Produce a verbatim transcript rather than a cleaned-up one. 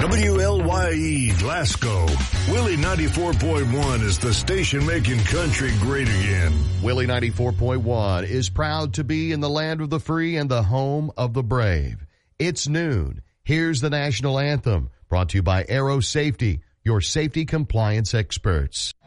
W L Y E Glasgow. Willie ninety-four point one is the station making country great again. Willie ninety-four point one is proud to be in the land of the free and the home of the brave. It's noon. Here's the national anthem, brought to you by Aero Safety, your safety compliance experts.